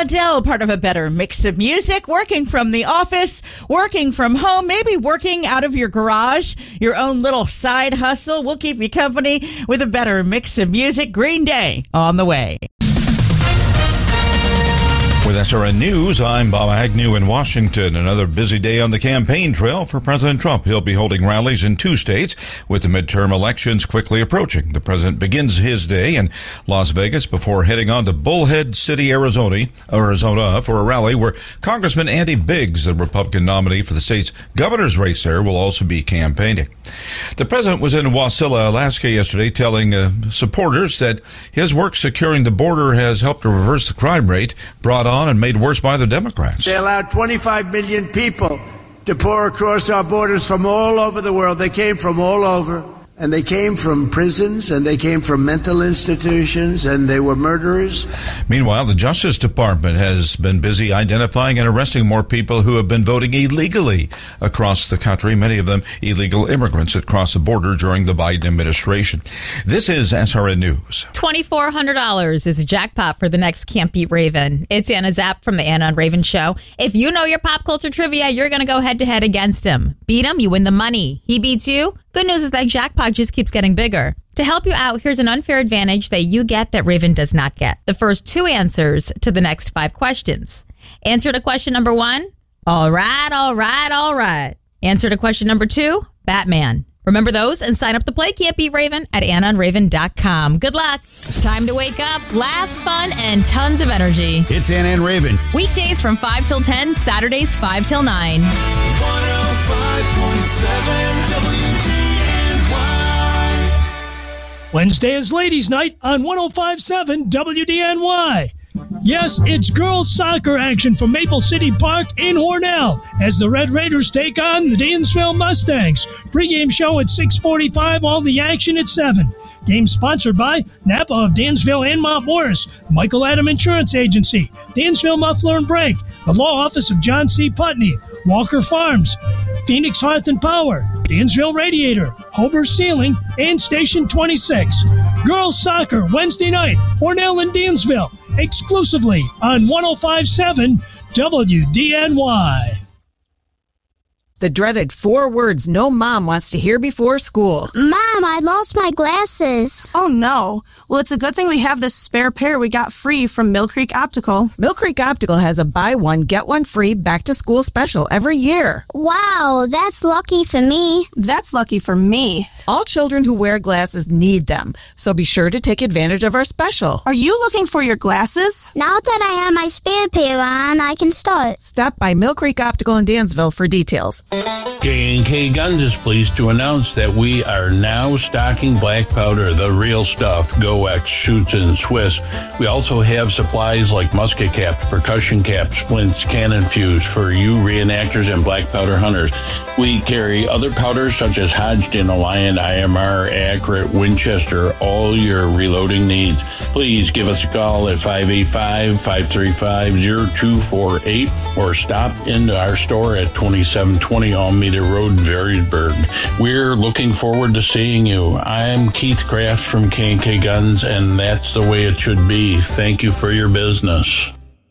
Adele, part of a better mix of music, working from the office, working from home, maybe working out of your garage, your own little side hustle. We'll keep you company with a better mix of music. Green Day on the way. With SRN News, I'm Bob Agnew in Washington. Another busy day on the campaign trail for President Trump. He'll be holding rallies in 2 states with the midterm elections quickly approaching. The president begins his day in Las Vegas before heading on to Bullhead City, Arizona for a rally where Congressman Andy Biggs, the Republican nominee for the state's governor's race there, will also be campaigning. The president was in Wasilla, Alaska yesterday telling supporters that his work securing the border has helped to reverse the crime rate brought on and made worse by the Democrats. They allowed 25 million people to pour across our borders from all over the world. They came from all over, and they came from prisons, and they came from mental institutions, and they were murderers. Meanwhile, the Justice Department has been busy identifying and arresting more people who have been voting illegally across the country, many of them illegal immigrants that crossed the border during the Biden administration. This is SRN News. $2,400 is a jackpot for the next Can't Beat Raven. It's Anna Zapp from the Anna and Raven Show. If you know your pop culture trivia, you're going to go head-to-head against him. Beat him, you win the money. He beats you. Good news is that jackpot just keeps getting bigger. To help you out, here's an unfair advantage that you get that Raven does not get. The first 2 answers to the next 5 questions. Answer to question number 1, all right. Answer to question number 2, Batman. Remember those and sign up to play Can't Beat Raven at AnnaandRaven.com. Good luck. Time to wake up, laughs, fun, and tons of energy. It's Anna and Raven. Weekdays from 5 till 10, Saturdays 5 till 9. 105.7 WDNY. Wednesday is Ladies' Night on 105.7 WDNY. Yes, it's girls soccer action from Maple City Park in Hornell as the Red Raiders take on the Dansville Mustangs. Pre-game show at 6:45, all the action at 7. Game sponsored by Napa of Dansville and Mount Morris, Michael Adam Insurance Agency, Dansville Muffler and Brake, the Law Office of John C. Putney, Walker Farms, Phoenix Hearth and Power, Dansville Radiator, Hober Ceiling, and Station 26. Girls Soccer, Wednesday night, Hornell and Dansville, exclusively on 105.7 WDNY. The dreaded 4 words no mom wants to hear before school. Mom, I lost my glasses. Oh, no. Well, it's a good thing we have this spare pair we got free from Mill Creek Optical. Mill Creek Optical has a buy one, get one free back-to-school special every year. Wow, that's lucky for me. That's lucky for me. All children who wear glasses need them, so be sure to take advantage of our special. Are you looking for your glasses? Now that I have my spare pair on, I can start. Stop by Mill Creek Optical in Dansville for details. K&K Guns is pleased to announce that we are now stocking black powder, the real stuff, Go-X, Schutz, and Swiss. We also have supplies like musket caps, percussion caps, flints, cannon fuse for you reenactors and black powder hunters. We carry other powders such as Hodgdon, Alliant, IMR, Accurate, Winchester, all your reloading needs. Please give us a call at 585-535-0248 or stop into our store at 2720 Almeida Road, Varysburg. We're looking forward to seeing you. I'm Keith Crafts from K&K Guns, and that's the way it should be. Thank you for your business.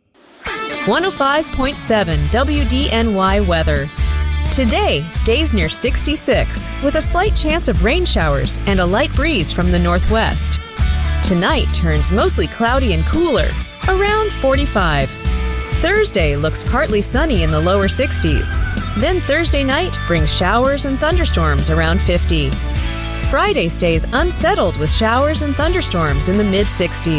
105.7 WDNY weather. Today stays near 66 with a slight chance of rain showers and a light breeze from the northwest. Tonight turns mostly cloudy and cooler, around 45. Thursday looks partly sunny in the lower 60s. Then Thursday night brings showers and thunderstorms around 50. Friday stays unsettled with showers and thunderstorms in the mid-60s.